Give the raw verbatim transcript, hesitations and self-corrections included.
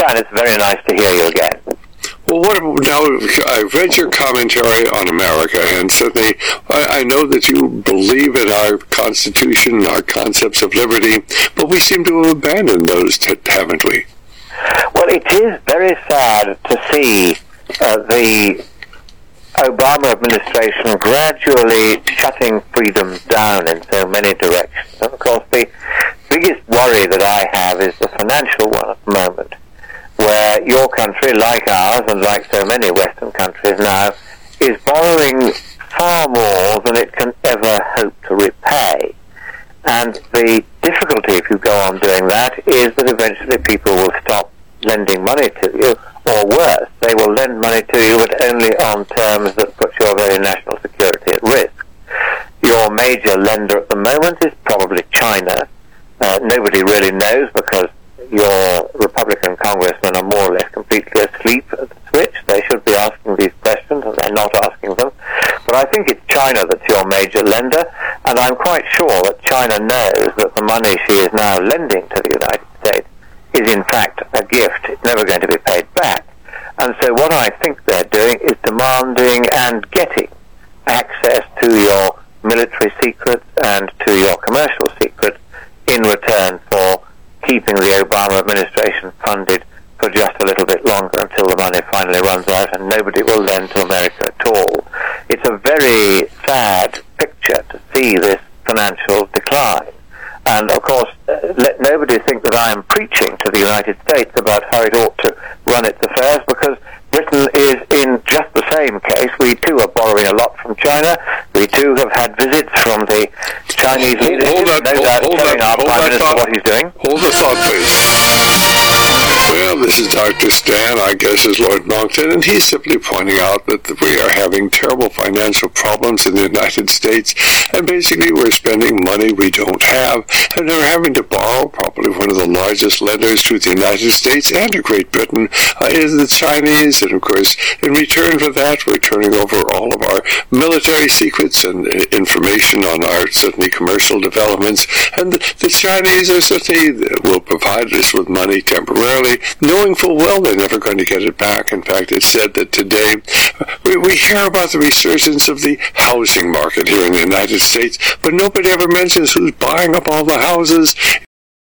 Stan, it's very nice to hear you again. Well, what now? I've read your commentary on America, and certainly I, I know that you believe in our Constitution, our concepts of liberty, but we seem to have abandoned those, t- haven't we? Well, it is very sad to see uh, the Obama administration gradually shutting freedom down in so many directions. And of course, the biggest worry that I have is the financial one at the moment, where your country, like ours, and like so many Western countries now, is borrowing far more than it can ever hope to repay. And the difficulty, if you go on doing that, is that eventually people will stop lending money to you, or worse, they will lend money to you, but only on terms that put your very national security at risk. Your major lender at the moment is probably China. Uh, nobody really knows, because your Republican congressmen are more or less completely asleep at the switch. They should be asking these questions, and they're not asking them. But I think it's China that's your major lender, and I'm quite sure that China knows that the money she is now lending to the United States is in fact a gift. It's never going to be paid back. And so what I think they're doing is demanding and getting access to your military secrets and to your commercial secrets in return for keeping the Obama administration funded for just a little bit longer until the money finally runs out and nobody will lend to America at all. It's a very sad picture to see this financial decline. And of course, uh, let nobody think that I am preaching to the United States about how it ought to run its affairs, because Britain is in just the same case. We too are borrowing a lot from China. We too have had visits from the Chinese hold, leadership, hold that, no doubt hold telling that, our Prime Minister thought. what he's doing. Hold the thought, please. Well, this is Doctor Stan, I guess is Lord Monkton, and he's simply pointing out that we are having terrible financial problems in the United States, and basically we're spending money we don't have, and we're having to borrow. Probably one of the largest lenders to the United States and to Great Britain uh, is the Chinese, and of course, in return for that, we're turning over all of our military secrets and uh, information on our certainly commercial developments, and the, the Chinese are certainly will provide us with money temporarily, knowing full well they're never going to get it back. In fact, it's said that today we, we hear about the resurgence of the housing market here in the United States, but nobody ever mentions who's buying up all the houses.